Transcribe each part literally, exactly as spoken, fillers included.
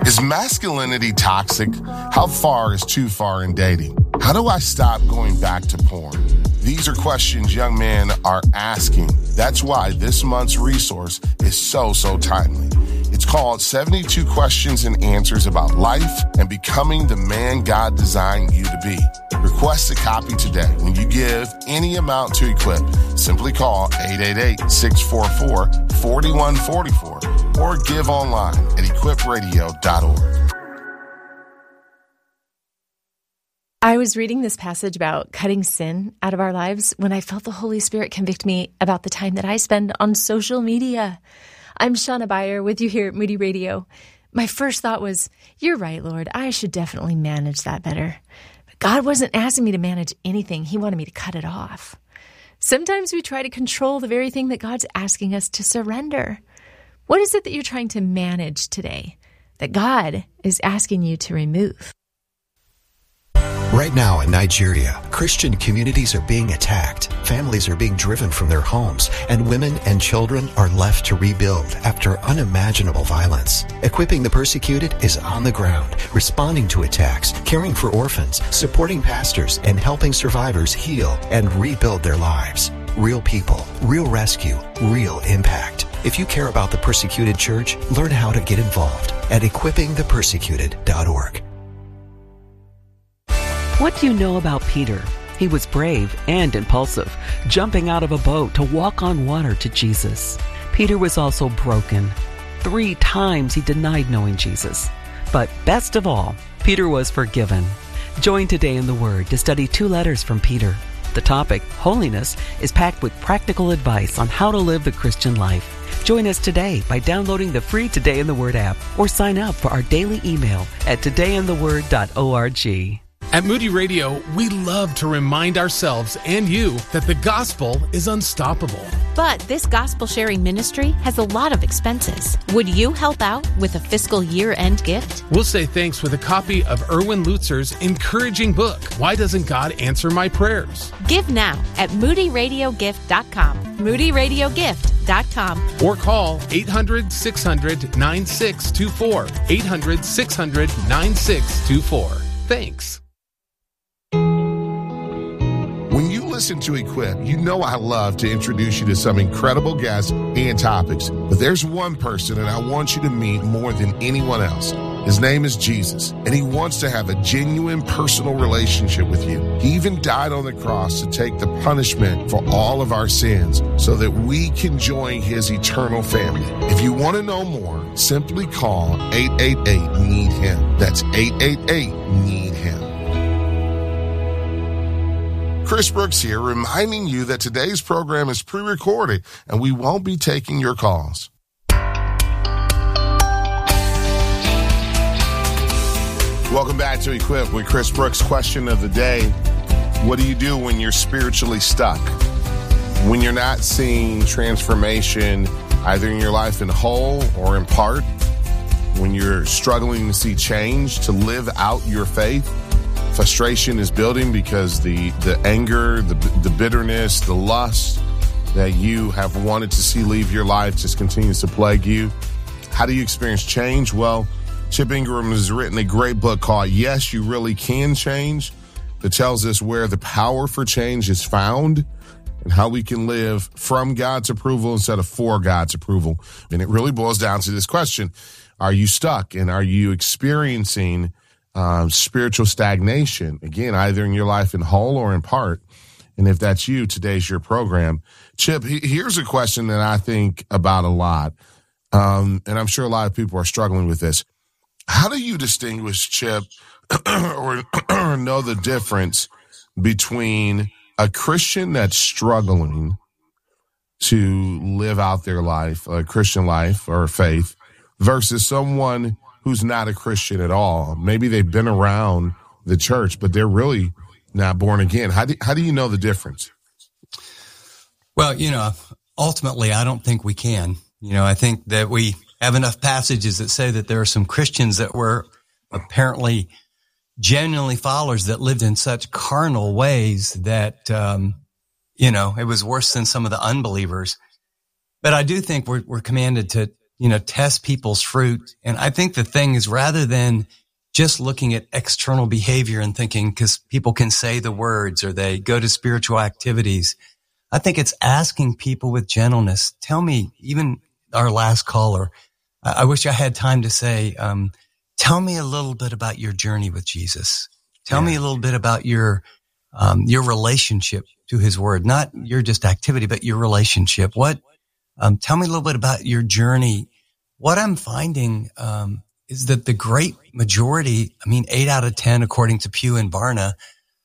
Is masculinity toxic? How far is too far in dating? How do I stop going back to porn? These are questions young men are asking. That's why this month's resource is so, so timely. It's called seventy-two Questions and Answers About Life and Becoming the Man God Designed You to Be. Request a copy today. When you give any amount to Equip, simply call eight eight eight, six four four, four one four four or give online at equip radio dot org. I was reading this passage about cutting sin out of our lives when I felt the Holy Spirit convict me about the time that I spend on social media. I'm Shauna Beyer with you here at Moody Radio. My first thought was, you're right, Lord, I should definitely manage that better. But God wasn't asking me to manage anything. He wanted me to cut it off. Sometimes we try to control the very thing that God's asking us to surrender. What is it that you're trying to manage today that God is asking you to remove? Right now in Nigeria, Christian communities are being attacked, families are being driven from their homes, and women and children are left to rebuild after unimaginable violence. Equipping the Persecuted is on the ground, responding to attacks, caring for orphans, supporting pastors, and helping survivors heal and rebuild their lives. Real people, real rescue, real impact. If you care about the Persecuted Church, learn how to get involved at equipping the persecuted dot org. What do you know about Peter? He was brave and impulsive, jumping out of a boat to walk on water to Jesus. Peter was also broken. Three times he denied knowing Jesus. But best of all, Peter was forgiven. Join Today in the Word to study two letters from Peter. The topic, holiness, is packed with practical advice on how to live the Christian life. Join us today by downloading the free Today in the Word app or sign up for our daily email at today in the word dot org. At Moody Radio, we love to remind ourselves and you that the gospel is unstoppable. But this gospel-sharing ministry has a lot of expenses. Would you help out with a fiscal year-end gift? We'll say thanks with a copy of Erwin Lutzer's encouraging book, Why Doesn't God Answer My Prayers? Give now at moody radio gift dot com. moody radio gift dot com. Or call eight hundred, six hundred, nine six two four. eight hundred, six hundred, nine six two four. Thanks. When you listen to Equip, you know I love to introduce you to some incredible guests and topics. But there's one person that I want you to meet more than anyone else. His name is Jesus, and he wants to have a genuine personal relationship with you. He even died on the cross to take the punishment for all of our sins so that we can join his eternal family. If you want to know more, simply call eight eight eight, need him. That's eight eight eight, need him. Chris Brooks here, reminding you that today's program is pre-recorded and we won't be taking your calls. Welcome back to Equip with Chris Brooks. Question of the day: what do you do when you're spiritually stuck? When you're not seeing transformation either in your life in whole or in part? When you're struggling to see change, to live out your faith? Frustration is building because the, the anger, the, the bitterness, the lust that you have wanted to see leave your life just continues to plague you. How do you experience change? Well, Chip Ingram has written a great book called Yes, You Really Can Change that tells us where the power for change is found and how we can live from God's approval instead of for God's approval. And it really boils down to this question: are you stuck, and are you experiencing Um, spiritual stagnation, again, either in your life in whole or in part? And if that's you, today's your program. Chip, he, here's a question that I think about a lot, um, and I'm sure a lot of people are struggling with this. How do you distinguish, Chip, or, or know the difference between a Christian that's struggling to live out their life, a Christian life or faith, versus someone who's not a Christian at all? Maybe they've been around the church, but they're really not born again. How do, how do you know the difference? Well, you know, ultimately, I don't think we can. You know, I think that we have enough passages that say that there are some Christians that were apparently genuinely followers that lived in such carnal ways that, um, you know, it was worse than some of the unbelievers. But I do think we're, we're commanded to, you know, test people's fruit. And I think the thing is, rather than just looking at external behavior and thinking, because people can say the words or they go to spiritual activities, I think it's asking people with gentleness. Tell me, even our last caller, I, I wish I had time to say, um, tell me a little bit about your journey with Jesus. Tell yeah. me a little bit about your, um, your relationship to his word, not your just activity, but your relationship. What, um, tell me a little bit about your journey. What I'm finding, um, is that the great majority, I mean, eight out of ten, according to Pew and Barna,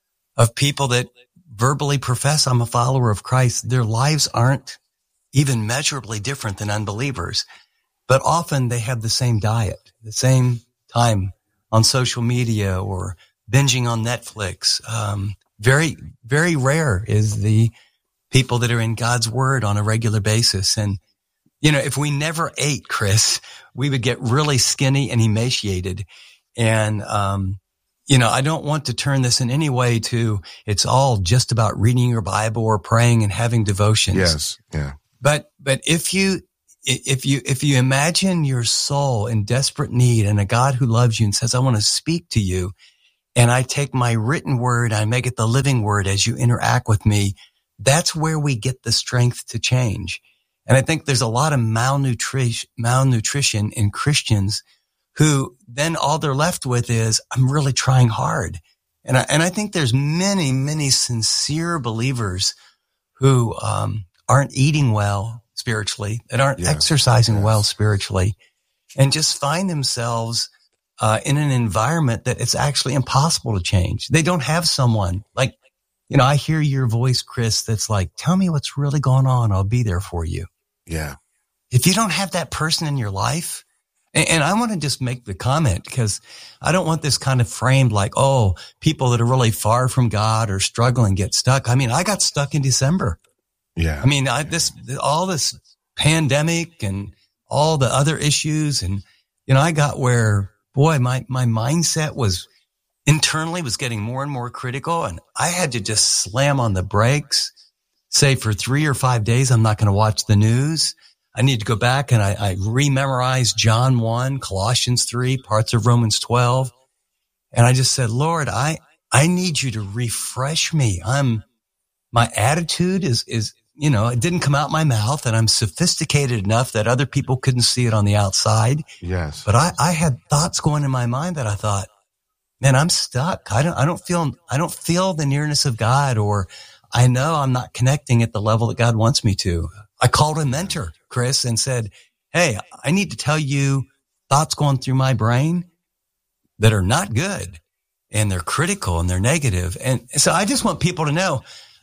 of people that verbally profess I'm a follower of Christ, their lives aren't even measurably different than unbelievers. But often they have the same diet, the same time on social media or binging on Netflix. Um, very, very rare is the people that are in God's word on a regular basis. And, you know, if we never ate, Chris, we would get really skinny and emaciated. And, um, you know, I don't want to turn this in any way to, it's all just about reading your Bible or praying and having devotions. Yes. Yeah. But, but if you, if you, if you imagine your soul in desperate need and a God who loves you and says, I want to speak to you, and I take my written word, I make it the living word as you interact with me, that's where we get the strength to change. And I think there's a lot of malnutrition, malnutrition in Christians who then all they're left with is, I'm really trying hard. And I, and I think there's many, many sincere believers who, um, aren't eating well spiritually, that aren't yeah. exercising yes. well spiritually, and just find themselves, uh, in an environment that it's actually impossible to change. They don't have someone like, you know, I hear your voice, Chris, that's like, tell me what's really going on. I'll be there for you. Yeah. If you don't have that person in your life, and, and I want to just make the comment because I don't want this kind of framed like, oh, people that are really far from God or struggling get stuck. I mean, I got stuck in December. Yeah. I mean, I, this, all this pandemic and all the other issues. And, you know, I got where, boy, my, my mindset was internally was getting more and more critical. And I had to just slam on the brakes. Say for three or five days, I'm not going to watch the news. I need to go back and I, I re-memorize John one, Colossians three, parts of Romans twelve. And I just said, Lord, I, I need you to refresh me. I'm, my attitude is, is, you know, it didn't come out my mouth and I'm sophisticated enough that other people couldn't see it on the outside. Yes. But I, I had thoughts going in my mind that I thought, man, I'm stuck. I don't, I don't feel, I don't feel the nearness of God, or I know I'm not connecting at the level that God wants me to. I called a mentor, Chris, and said, hey, I need to tell you thoughts going through my brain that are not good, and they're critical and they're negative. And so I just want people to know,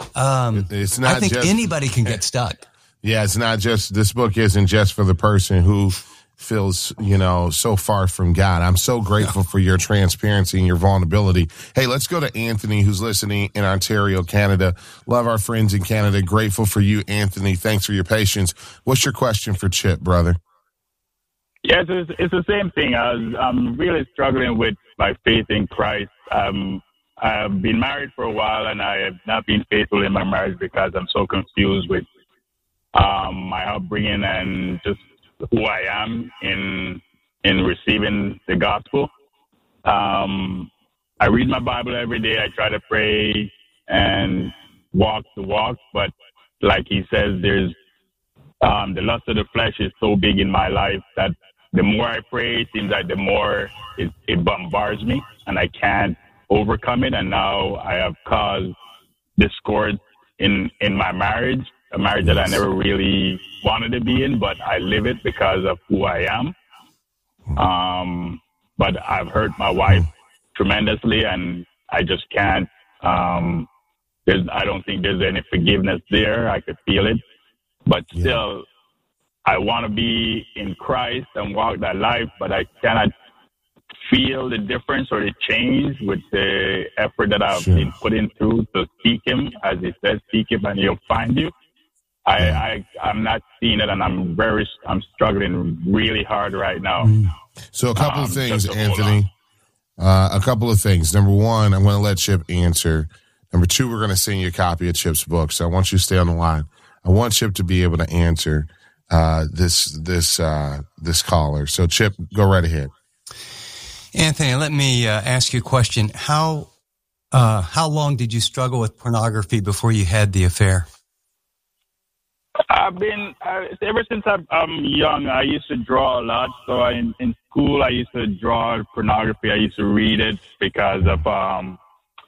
um, it's not I think just, anybody can get stuck. Yeah. It's not just, this book isn't just for the person who feels, you know, so far from God. I'm so grateful for your transparency and your vulnerability. Hey, let's go to Anthony, who's listening in Ontario, Canada. Love our friends in Canada. Grateful for you, Anthony. Thanks for your patience. What's your question for Chip, brother? Yes, it's, it's the same thing. I was, I'm really struggling with my faith in Christ. Um, I've been married for a while, and I have not been faithful in my marriage because I'm so confused with um, my upbringing and just who I am in in receiving the gospel. Um, I read my Bible every day. I try to pray and walk the walk, but like he says, there's um, the lust of the flesh is so big in my life that the more I pray, it seems like the more it, it bombards me, and I can't overcome it. And now I have caused discord in in my marriage. A marriage that I never really wanted to be in, but I live it because of who I am. Um, but I've hurt my wife tremendously, and I just can't. Um, there's, I don't think there's any forgiveness there. I could feel it, but still, I want to be in Christ and walk that life, but I cannot feel the difference or the change with the effort that I've sure. been putting through to seek Him, as He says, seek Him and He'll find you. I, I, I'm not seeing it, and I'm very, I'm struggling really hard right now. So a couple um, of things, Anthony. Uh, a couple of things. Number one, I'm going to let Chip answer. Number two, we're going to send you a copy of Chip's book. So I want you to stay on the line. I want Chip to be able to answer. uh, this this uh, this caller. So, Chip, go right ahead. Anthony, let me uh, ask you a question. How uh, how long did you struggle with pornography before you had the affair? I've been, uh, ever since I'm, I'm young, I used to draw a lot. So I, in, in school, I used to draw pornography. I used to read it because of um,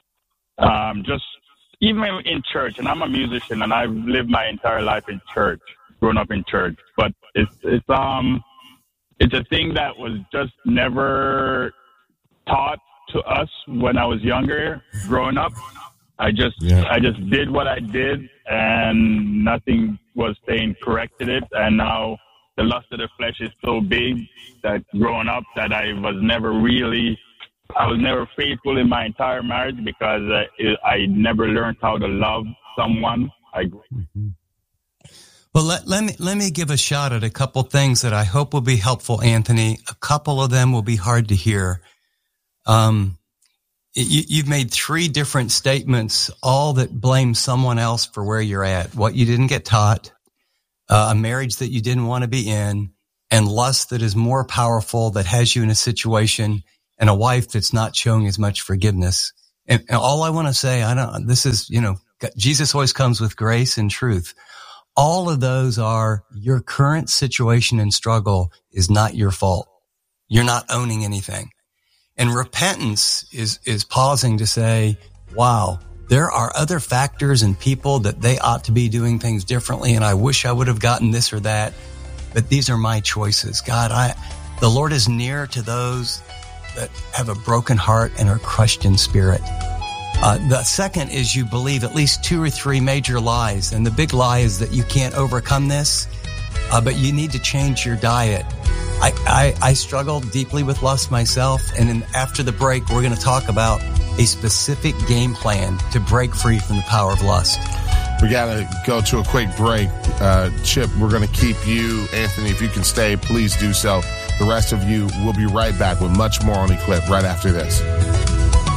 um, just even in church. And I'm a musician, and I've lived my entire life in church, grown up in church. But it's it's um it's a thing that was just never taught to us when I was younger, growing up. I just yeah. I just did what I did, and nothing was saying corrected it. And now the lust of the flesh is so big that growing up that I was never really, I was never faithful in my entire marriage because uh, it, I never learned how to love someone. I. Mm-hmm. Well, let, let me let me give a shot at a couple things that I hope will be helpful, Anthony. A couple of them will be hard to hear. Um. You, you've made three different statements, all that blame someone else for where you're at, what you didn't get taught, uh, a marriage that you didn't want to be in, and lust that is more powerful, that has you in a situation, and a wife that's not showing as much forgiveness. And, and all I want to say, I don't, this is, you know, Jesus always comes with grace and truth. All of those are your current situation and struggle is not your fault. You're not owning anything. And repentance is, is pausing to say, wow, there are other factors and people that they ought to be doing things differently. And I wish I would have gotten this or that, but these are my choices. God, I, the Lord is near to those that have a broken heart and are crushed in spirit. Uh, the second is you believe at least two or three major lies. And the big lie is that you can't overcome this, uh, but you need to change your diet. I, I, I struggle deeply with lust myself, and in, after the break, we're going to talk about a specific game plan to break free from the power of lust. We got to go to a quick break. Uh, Chip, we're going to keep you. Anthony, if you can stay, please do so. The rest of you, we'll be right back with much more on Equip right after this.